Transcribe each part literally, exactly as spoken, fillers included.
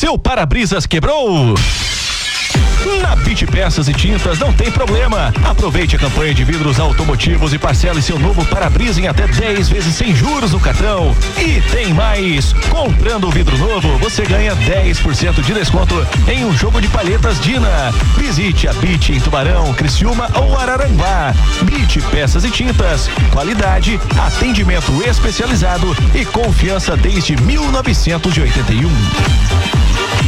Seu para-brisas quebrou? Na Beach Peças e Tintas não tem problema. Aproveite a campanha de vidros automotivos e parcele seu novo para-brisa em até dez vezes sem juros no cartão. E tem mais! Comprando o vidro novo, você ganha dez por cento de desconto em um jogo de palhetas Dina. Visite a Beach em Tubarão, Criciúma ou Araranguá. Beach Peças e Tintas. Qualidade, atendimento especializado e confiança desde mil novecentos e oitenta e um.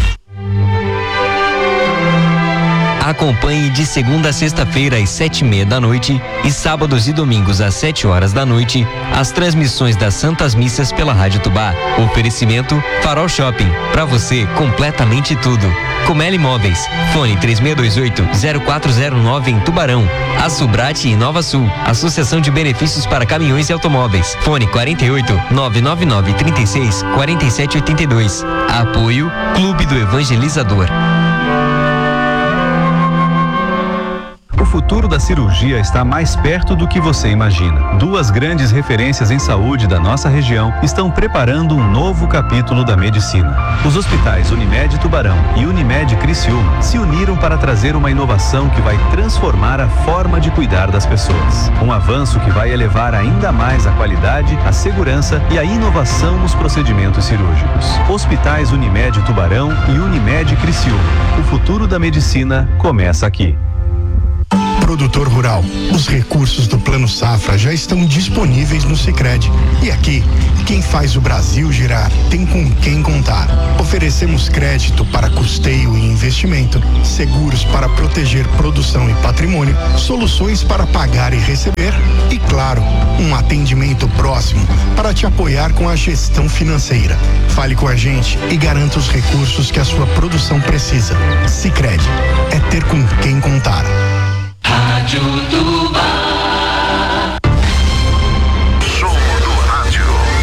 Acompanhe de segunda a sexta-feira às sete e meia da noite e sábados e domingos às sete horas da noite as transmissões das Santas Missas pela Rádio Tubá. Oferecimento Farol Shopping, pra você completamente tudo. Comeli Imóveis, fone três seis dois oito, zero quatro zero nove em Tubarão. Açubrate e Nova Sul, Associação de Benefícios para Caminhões e Automóveis, fone quarenta e oito, nove nove nove, trinta e seis, quarenta e sete oitenta e dois. Apoio Clube do Evangelizador. O futuro da cirurgia está mais perto do que você imagina. Duas grandes referências em saúde da nossa região estão preparando um novo capítulo da medicina. Os hospitais Unimed Tubarão e Unimed Criciúma se uniram para trazer uma inovação que vai transformar a forma de cuidar das pessoas. Um avanço que vai elevar ainda mais a qualidade, a segurança e a inovação nos procedimentos cirúrgicos. Hospitais Unimed Tubarão e Unimed Criciúma. O futuro da medicina começa aqui. Produtor rural, os recursos do Plano Safra já estão disponíveis no Sicredi. E aqui, quem faz o Brasil girar tem com quem contar. Oferecemos crédito para custeio e investimento, seguros para proteger produção e patrimônio, soluções para pagar e receber e, claro, um atendimento próximo para te apoiar com a gestão financeira. Fale com a gente e garanta os recursos que a sua produção precisa. Sicredi é ter com quem contar. Rádio Tubá. Som do rádio.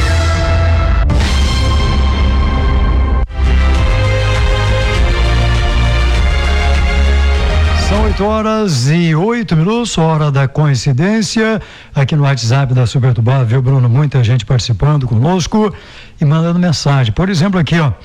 São oito horas e oito minutos, hora da coincidência. Aqui no WhatsApp da Super Tubá, viu, Bruno? Muita gente participando conosco e mandando mensagem. Por exemplo, aqui, ó,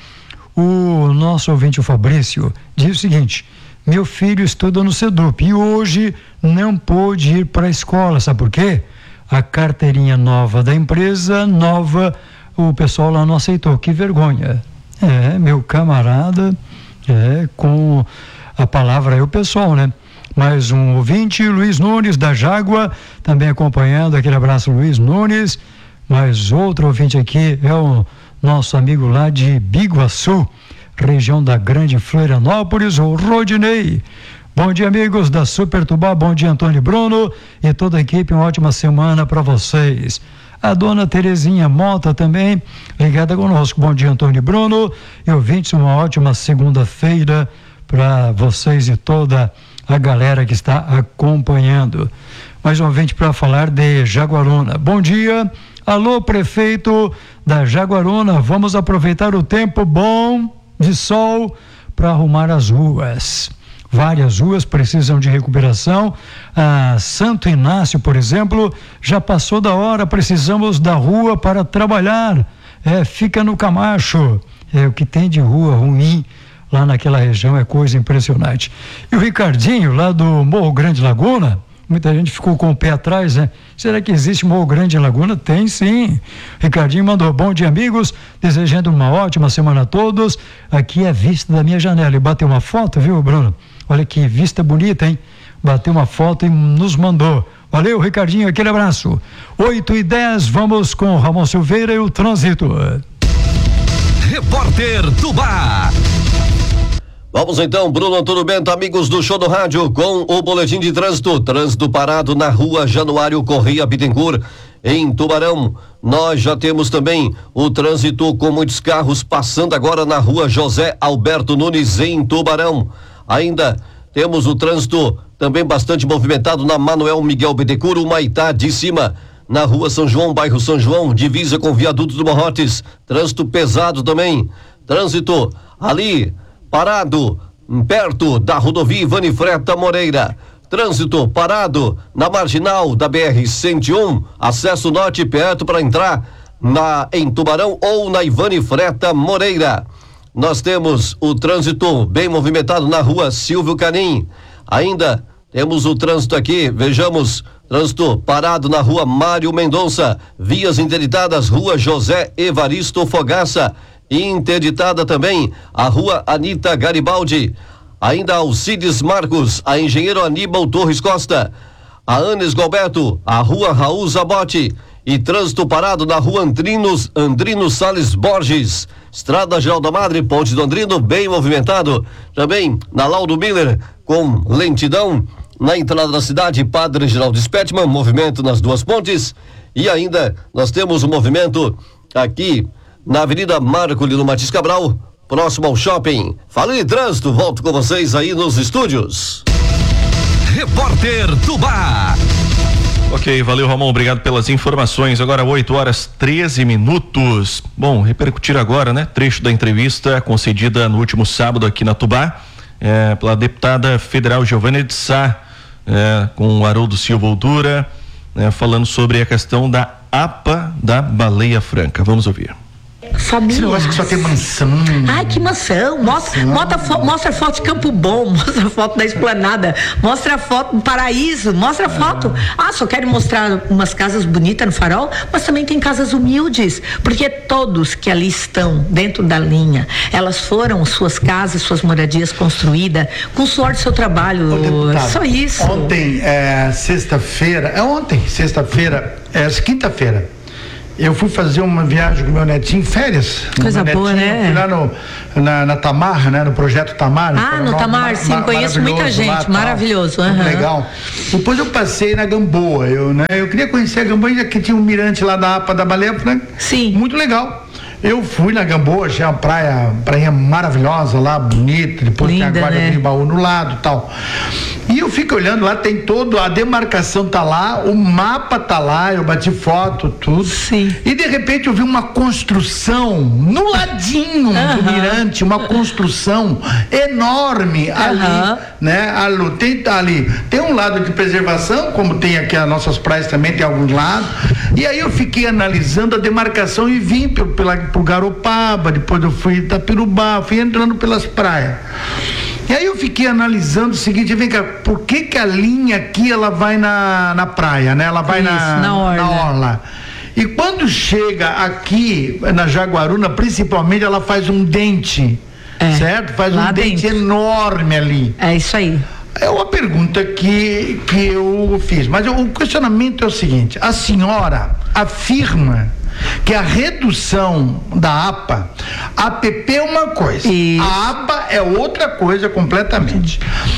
o nosso ouvinte, o Fabrício, diz o seguinte: meu filho estuda no SEDUP e hoje não pôde ir para a escola, sabe por quê? A carteirinha nova da empresa, nova, o pessoal lá não aceitou, que vergonha. É, meu camarada, é, com a palavra aí o pessoal, né? Mais um ouvinte, Luiz Nunes da Jágua, também acompanhando, aquele abraço, Luiz Nunes. Mais outro ouvinte aqui é o nosso amigo lá de Biguaçu, região da Grande Florianópolis, o Rodinei. Bom dia, amigos da Super Tubá, bom dia, Antônio e Bruno e toda a equipe, uma ótima semana para vocês. A dona Terezinha Mota também ligada conosco. Bom dia, Antônio e Bruno e ouvintes, uma ótima segunda-feira para vocês e toda a galera que está acompanhando. Mais um ouvinte para falar de Jaguaruna. Bom dia, alô, prefeito da Jaguaruna, vamos aproveitar o tempo bom de sol para arrumar as ruas. Várias ruas precisam de recuperação. A Santo Inácio, por exemplo, já passou da hora, precisamos da rua para trabalhar. É, fica no Camacho. É, o que tem de rua ruim lá naquela região é coisa impressionante. E o Ricardinho, lá do Morro Grande Laguna, muita gente ficou com o pé atrás, né? Será que existe Morro Grande Laguna? Tem sim. Ricardinho mandou: bom dia, amigos, desejando uma ótima semana a todos. Aqui é a vista da minha janela. E bateu uma foto, viu, Bruno? Olha que vista bonita, hein? Bateu uma foto e nos mandou. Valeu, Ricardinho, aquele abraço. oito e dez, vamos com o Ramon Silveira e o trânsito. Repórter Tubá. Vamos então, Bruno Antônio Bento, amigos do Show do Rádio, com o boletim de trânsito. Trânsito parado na rua Januário Correia Bittencourt, em Tubarão. Nós já temos também o trânsito com muitos carros passando agora na rua José Alberto Nunes, em Tubarão. Ainda temos o trânsito também bastante movimentado na Manuel Miguel Bittencourt, o Maitá de cima. Na rua São João, bairro São João, divisa com viaduto do Morrotes. Trânsito pesado também. Trânsito ali parado, perto da rodovia Ivani Freta Moreira. Trânsito parado na marginal da B R cento e um, acesso norte perto para entrar na, em Tubarão ou na Ivani Freta Moreira. nós temos o trânsito bem movimentado na rua Silvio Canim. Ainda temos o trânsito aqui, vejamos, trânsito parado na rua Mário Mendonça, vias interditadas, rua José Evaristo Fogaça, interditada também a rua Anita Garibaldi. Ainda Alcides Marcos, a engenheiro Aníbal Torres Costa, a Anes Galberto, a rua Raul Zabotti, e trânsito parado na rua Andrinos, Andrino Salles Borges, Estrada Geral da Madre, Ponte do Andrino, bem movimentado. Também na Laudo Miller, com lentidão. Na entrada da cidade, Padre Geraldo Spettman, movimento nas duas pontes. E ainda nós temos um movimento aqui na Avenida Marcolino Martins Cabral, próximo ao shopping. Falei de trânsito, volto com vocês aí nos estúdios. Repórter Tubá. Ok, valeu, Ramon, obrigado pelas informações. Agora oito horas treze minutos. Bom, repercutir agora, né? Trecho da entrevista concedida no último sábado aqui na Tubá, é, pela deputada federal Giovânia de Sá, é, com o Haroldo Silva Oldura, é, falando sobre a questão da A P A da Baleia Franca. Vamos ouvir. Família. Esse negócio que só tem mansão. Ai, que mansão. Mostra, mostra, fo- mostra foto de Campo Bom, mostra foto da Esplanada, mostra foto do Paraíso, mostra foto. Ah, só quero mostrar umas casas bonitas no Farol, mas também tem casas humildes, porque todos que ali estão dentro da linha, elas foram suas casas, suas moradias construídas com o suor do seu trabalho. Ô, deputado, só isso. Ontem, é, sexta-feira, é ontem, sexta-feira, é quinta-feira. Eu fui fazer uma viagem com meu netinho, férias. Coisa meu boa, netinho, né? Fui lá no, na, na Tamar, né? No projeto Tamar. Ah, no Tamar, sim, conheço muita gente, lá, maravilhoso. Muito Uhum. legal. Depois eu passei na Gamboa, eu, né? Eu queria conhecer a Gamboa, já que tinha um mirante lá da A P A da Baleia Franca. Sim. Muito legal. Eu fui na Gamboa, achei uma praia, praia maravilhosa lá, bonita, depois Linda, tem a Guarda né? do Imbaú no lado e tal. E eu fico olhando lá, tem todo, a demarcação tá lá, o mapa tá lá, eu bati foto, tudo. Sim. E de repente eu vi uma construção no ladinho Aham. do mirante, uma construção enorme ali, Aham. né? Ali, tem, ali, tem um lado de preservação, como tem aqui as nossas praias também, tem alguns lados. E aí eu fiquei analisando a demarcação e vim pelo, pela pro Garopaba, depois eu fui Itapirubá, fui entrando pelas praias. E aí eu fiquei analisando o seguinte, vem cá, por que que a linha aqui ela vai na, na praia, né? Ela vai Isso, na, na orla. na orla. E quando chega aqui na Jaguaruna, principalmente, ela faz um dente, É, certo? Faz lá um dente dentro. enorme ali. É isso aí. É uma pergunta que, que eu fiz, mas o questionamento é o seguinte: a senhora afirma que a redução da A P A, a APP é uma coisa, Isso. a A P A é outra coisa completamente.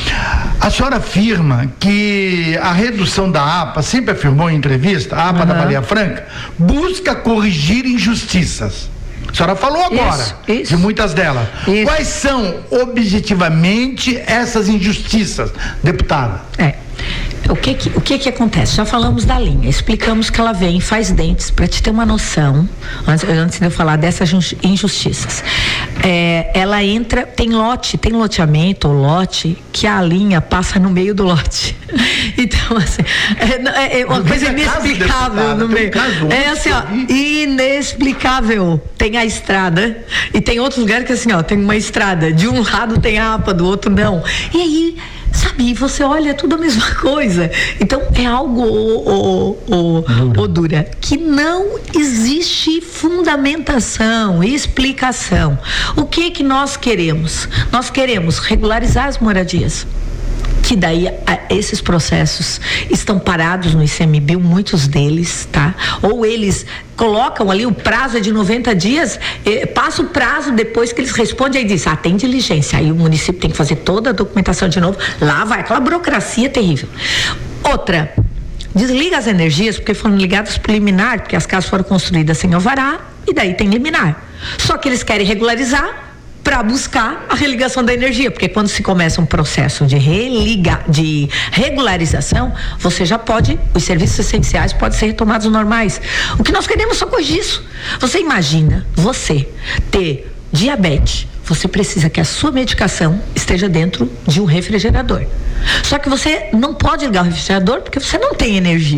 A senhora afirma que a redução da A P A, sempre afirmou em entrevista, a A P A Uhum. da Baleia Franca, busca corrigir injustiças. A senhora falou agora Isso, isso. de muitas delas. Isso. Quais são, objetivamente, essas injustiças, deputada? É. O que que, o que que acontece? Já falamos da linha, explicamos que ela vem, faz dentes, para te ter uma noção, antes, antes de eu falar dessas injustiças. É, ela entra, tem lote, tem loteamento ou lote, que a linha passa no meio do lote. Então, assim, é, é uma No coisa meio da casa, inexplicável deputada, no tem um meio. caso É ontem assim, que ó, eu vi. inexplicável. Tem a estrada e tem outros lugares que assim, ó, tem uma estrada, de um lado tem a A P A, do outro não. E aí, sabe, e você olha, é tudo a mesma coisa. Então, é algo, ô, ô, ô, ô, Dura, que não existe fundamentação, explicação. O que que nós queremos? Nós queremos regularizar as moradias. Que daí a, esses processos estão parados no I C M B I, muitos deles, tá? Ou eles colocam ali, o prazo é de noventa dias, eh, passa o prazo depois que eles respondem, aí diz, ah, tem diligência, aí o município tem que fazer toda a documentação de novo, lá vai aquela burocracia terrível. Outra, desliga as energias porque foram ligadas por liminar, porque as casas foram construídas sem alvará, e daí tem liminar. Só que eles querem regularizar para buscar a religação da energia, porque quando se começa um processo de religa, de regularização, você já pode, os serviços essenciais podem ser retomados normais. O que nós queremos só corrigir isso. Você imagina você ter diabetes, você precisa que a sua medicação esteja dentro de um refrigerador. Só que você não pode ligar o refrigerador porque você não tem energia.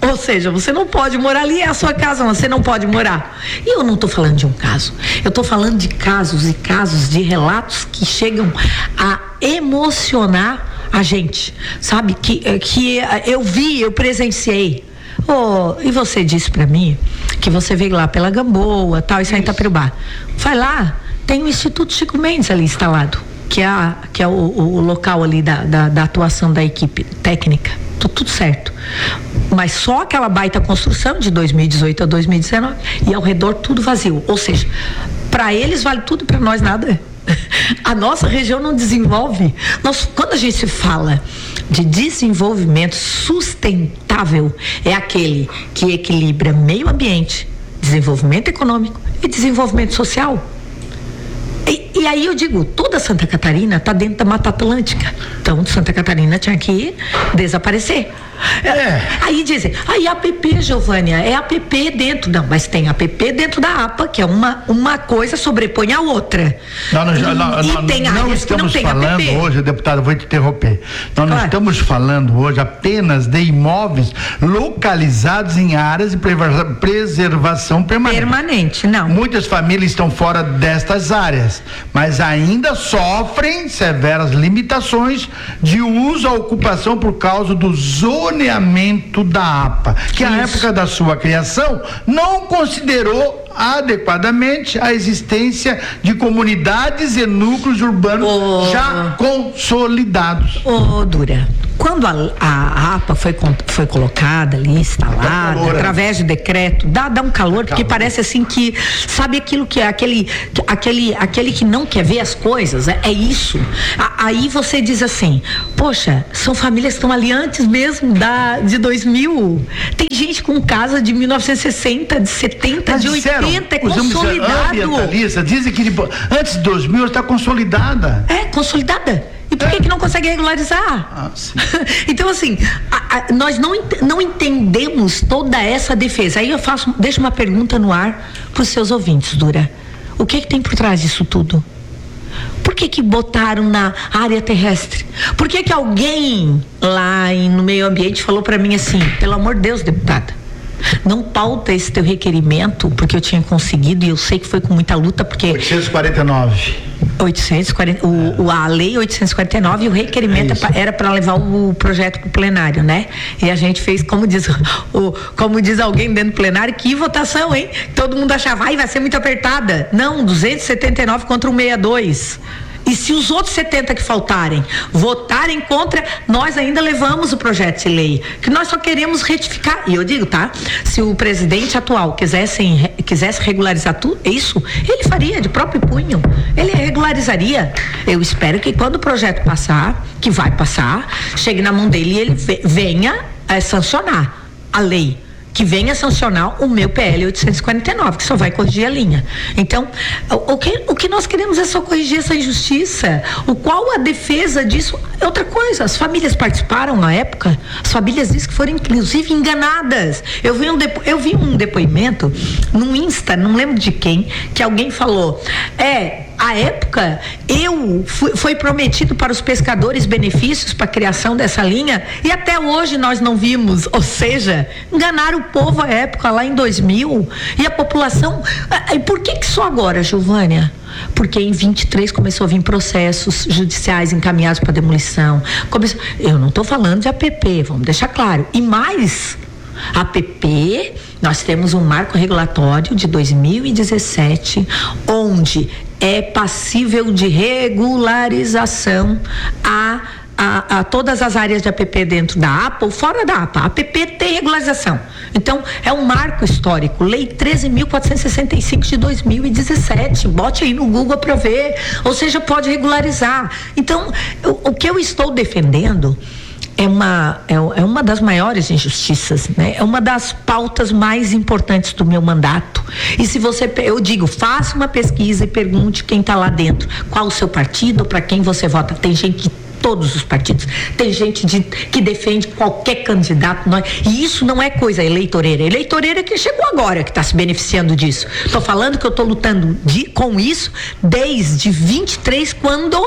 Ou seja, você não pode morar ali, é a sua casa, você não pode morar. E eu não estou falando de um caso, eu estou falando de casos e casos de relatos que chegam a emocionar a gente, sabe? Que, que eu vi, eu presenciei. Oh, e você disse para mim que você veio lá pela Gamboa, tal, isso aí em Itaperubá. Vai lá, tem o Instituto Chico Mendes ali instalado, que é, a, que é o, o local ali da, da, da atuação da equipe técnica. Tudo, tudo certo. Mas só aquela baita construção de dois mil e dezoito a dois mil e dezenove e ao redor tudo vazio. Ou seja, para eles vale tudo, para nós nada. A nossa região não desenvolve. Nós, quando a gente fala de desenvolvimento sustentável, é aquele que equilibra meio ambiente, desenvolvimento econômico e desenvolvimento social. E, e aí eu digo, toda Santa Catarina está dentro da Mata Atlântica. Então Santa Catarina tinha que desaparecer. É. Aí dizem, aí a APP, Giovânia, é A P P dentro. Não, mas tem A P P dentro da A P A, que é uma, uma coisa sobrepõe a outra. Não, não, e, não, não, tem não estamos não falando A P P. Hoje, deputado, vou te interromper. Nós claro. não estamos falando hoje apenas de imóveis localizados em áreas de preservação permanente. Permanente, não. Muitas famílias estão fora destas áreas, mas ainda sofrem severas limitações de uso à ocupação por causa do zoneamento da A P A, que na época da sua criação não considerou adequadamente a existência de comunidades e núcleos urbanos oh. já consolidados. Ô, oh, Dura, quando a, a APA foi, foi colocada ali, instalada, calor, através de decreto, dá, dá um calor, porque calor. Parece assim que, sabe aquilo que é aquele, aquele, aquele que não quer ver as coisas, é, é isso. A, aí você diz assim, poxa, são famílias que estão ali antes mesmo da, de dois mil. Tem gente com casa de mil novecentos e sessenta, de setenta, mas de oitenta, é consolidado. Dizem que antes de dois mil está consolidada. É, consolidada. E por que que não consegue regularizar? Ah, então, assim, a, a, nós não, não entendemos toda essa defesa. Aí eu faço, deixo uma pergunta no ar para os seus ouvintes, Dura. O que que tem por trás disso tudo? Por que que botaram na área terrestre? Por que que alguém lá em, no meio ambiente falou para mim assim, pelo amor de Deus, deputada, não pauta esse teu requerimento, porque eu tinha conseguido e eu sei que foi com muita luta, porque... oitocentos e quarenta e nove. oitocentos e quarenta, o, o, a lei oitocentos e quarenta e nove e o requerimento é era para levar o projeto para o plenário, né? E a gente fez, como diz, o, como diz alguém dentro do plenário, que votação, hein? Todo mundo achava, ai, vai ser muito apertada. Não, duzentos e setenta e nove contra o sessenta e dois. E se os outros setenta que faltarem votarem contra, nós ainda levamos o projeto de lei, que nós só queremos retificar. E eu digo, tá? Se o presidente atual quisesse, quisesse regularizar tudo, isso, ele faria de próprio punho. Ele regularizaria. Eu espero que quando o projeto passar, que vai passar, chegue na mão dele e ele venha é, sancionar a lei. Que venha sancionar o meu P L oitocentos e quarenta e nove, que só vai corrigir a linha. Então, o, o, que, o que nós queremos é só corrigir essa injustiça. O qual a defesa disso é outra coisa. As famílias participaram na época, as famílias dizem que foram inclusive enganadas. Eu vi um, depo, eu vi um depoimento no Insta, não lembro de quem, que alguém falou, é... À época, eu fui, foi prometido para os pescadores benefícios para a criação dessa linha e até hoje nós não vimos, ou seja, enganaram o povo à época, lá em dois mil, e a população. E por que que só agora, Giovânia? Porque em vinte e três começou a vir processos judiciais encaminhados para demolição. Começou, eu não estou falando de A P P, vamos deixar claro. E mais, A P P, nós temos um marco regulatório de dois mil e dezessete, onde é passível de regularização a, a, a todas as áreas de A P P dentro da A P A ou fora da A P A. A A P P tem regularização. Então, é um marco histórico. Lei treze mil quatrocentos e sessenta e cinco de dois mil e dezessete. Bote aí no Google para ver. Ou seja, pode regularizar. Então, o, o que eu estou defendendo é uma, é, é uma das maiores injustiças, né? É uma das pautas mais importantes do meu mandato. E se você, eu digo, faça uma pesquisa e pergunte quem está lá dentro, qual o seu partido, para quem você vota. Tem gente de todos os partidos, tem gente de, que defende qualquer candidato, nós, e isso não é coisa eleitoreira. Eleitoreira é que chegou agora, que está se beneficiando disso. Estou falando que eu estou lutando de, com isso desde vinte e três, quando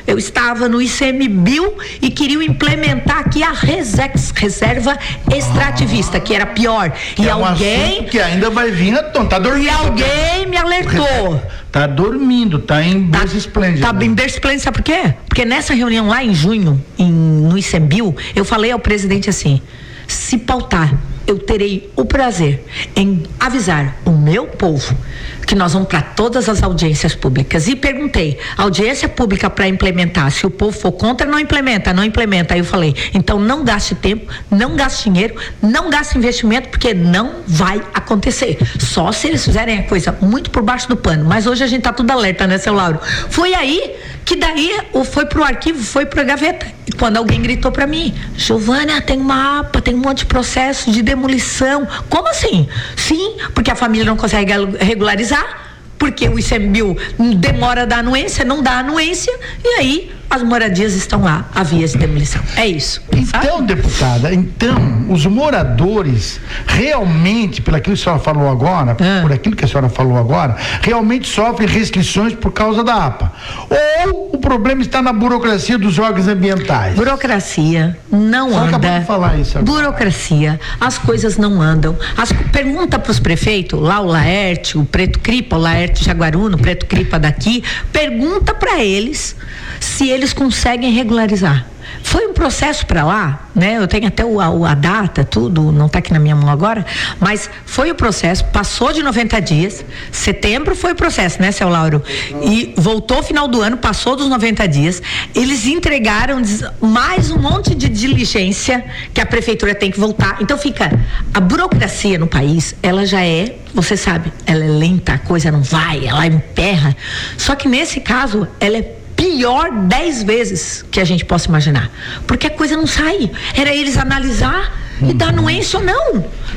Eu estava no I C M B I L e queriam implementar aqui a Resex, reserva extrativista, que era pior. Que e é alguém um que ainda vai vir à tona, tá dormindo. E alguém me alertou. Tá dormindo, tá em berço esplêndido. Tá em berço esplêndido, sabe por quê? Porque nessa reunião lá em junho, em, no I C M B I L, eu falei ao presidente assim: se pautar, eu terei o prazer em avisar o meu povo que nós vamos para todas as audiências públicas. E perguntei, audiência pública para implementar, se o povo for contra, não implementa, não implementa. Aí eu falei, então não gaste tempo, não gaste dinheiro, não gaste investimento, porque não vai acontecer. Só se eles fizerem a coisa muito por baixo do pano. Mas hoje a gente tá tudo alerta, né, seu Lauro? Foi aí que daí foi pro arquivo, foi pra gaveta. E quando alguém gritou para mim, Giovânia, tem uma A P A, tem um monte de processo de demolição. Como assim? Sim, porque a família não consegue regularizar, porque o I C M B I L demora a dar anuência, não dá anuência, e aí as moradias estão lá, a vias de demolição. É isso. Então, sabe? Deputada, então, os moradores realmente, pelo aquilo que a senhora falou agora, ah. por aquilo que a senhora falou agora, realmente sofrem restrições por causa da A P A. Ou o problema está na burocracia dos órgãos ambientais? Burocracia não anda. Acabou de falar isso agora. Burocracia, as coisas não andam. As, pergunta para os prefeitos, lá o Laerte, o Preto Cripa, o Laerte Jaguaruno, o Preto Cripa daqui, pergunta para eles se eles conseguem regularizar. Foi um processo para lá, né? Eu tenho até o, a, a data, tudo, não está aqui na minha mão agora, mas foi o processo, passou de noventa dias, setembro foi o processo, né, seu Lauro? E voltou final do ano, passou dos noventa dias, eles entregaram mais um monte de diligência que a prefeitura tem que voltar. Então fica, a burocracia no país, ela já é, você sabe, ela é lenta, a coisa não vai, ela emperra, só que nesse caso, ela é pior dez vezes que a gente possa imaginar, porque a coisa não sai. Era eles analisar e dar anuência ou não.